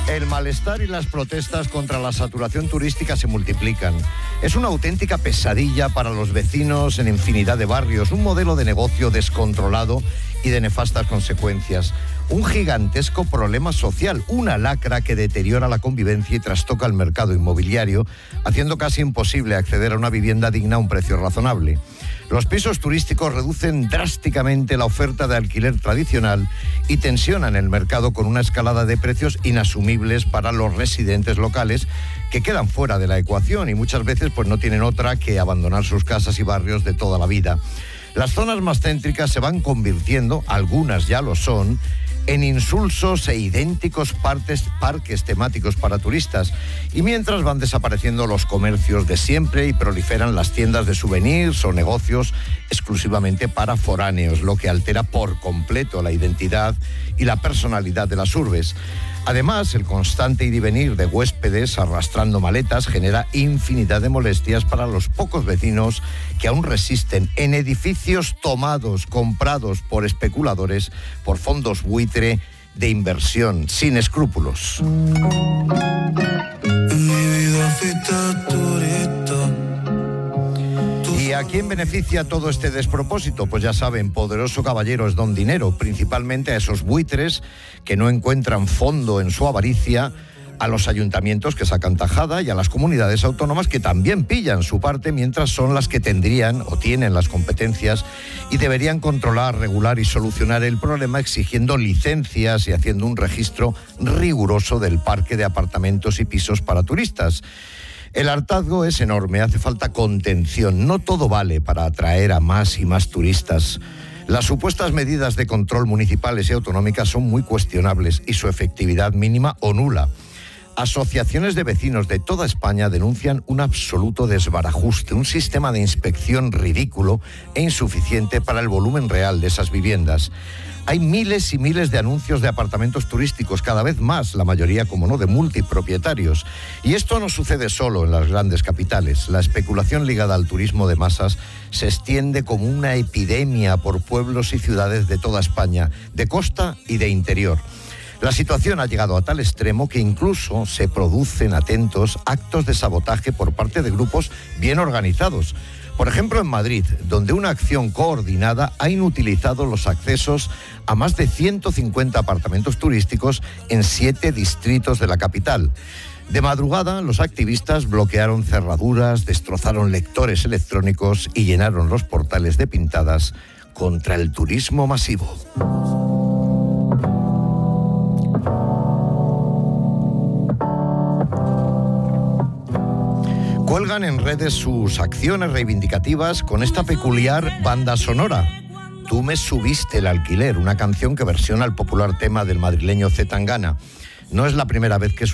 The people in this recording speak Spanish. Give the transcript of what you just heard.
El malestar y las protestas contra la saturación turística se multiplican. Es una auténtica pesadilla para los vecinos en infinidad de barrios, un modelo de negocio descontrolado y de nefastas consecuencias. Un gigantesco problema social, una lacra que deteriora la convivencia y trastoca el mercado inmobiliario, haciendo casi imposible acceder a una vivienda digna a un precio razonable. Los pisos turísticos reducen drásticamente la oferta de alquiler tradicional y tensionan el mercado con una escalada de precios inasumibles para los residentes locales que quedan fuera de la ecuación y muchas veces pues no tienen otra que abandonar sus casas y barrios de toda la vida. Las zonas más céntricas se van convirtiendo, algunas ya lo son, en insulsos e idénticos parques temáticos para turistas, y mientras van desapareciendo los comercios de siempre y proliferan las tiendas de souvenirs o negocios exclusivamente para foráneos, lo que altera por completo la identidad y la personalidad de las urbes. Además, el constante ir y venir de huéspedes arrastrando maletas genera infinidad de molestias para los pocos vecinos que aún resisten en edificios comprados por especuladores, por fondos buitre de inversión, sin escrúpulos. ¿Y a quién beneficia todo este despropósito? Pues ya saben, poderoso caballero es don dinero, principalmente a esos buitres que no encuentran fondo en su avaricia, a los ayuntamientos que sacan tajada y a las comunidades autónomas que también pillan su parte, mientras son las que tendrían o tienen las competencias y deberían controlar, regular y solucionar el problema exigiendo licencias y haciendo un registro riguroso del parque de apartamentos y pisos para turistas. El hartazgo es enorme, hace falta contención, no todo vale para atraer a más y más turistas. Las supuestas medidas de control municipales y autonómicas son muy cuestionables y su efectividad mínima o nula. Asociaciones de vecinos de toda España denuncian un absoluto desbarajuste, un sistema de inspección ridículo e insuficiente para el volumen real de esas viviendas. Hay miles y miles de anuncios de apartamentos turísticos, cada vez más, la mayoría, como no, de multipropietarios. Y esto no sucede solo en las grandes capitales. La especulación ligada al turismo de masas se extiende como una epidemia por pueblos y ciudades de toda España, de costa y de interior. La situación ha llegado a tal extremo que incluso se producen, atentos, actos de sabotaje por parte de grupos bien organizados. Por ejemplo, en Madrid, donde una acción coordinada ha inutilizado los accesos a más de 150 apartamentos turísticos en 7 distritos de la capital. De madrugada, los activistas bloquearon cerraduras, destrozaron lectores electrónicos y llenaron los portales de pintadas contra el turismo masivo. Cuelgan en redes sus acciones reivindicativas con esta peculiar banda sonora. Tú me subiste el alquiler, una canción que versiona el popular tema del madrileño C. Tangana. No es la primera vez que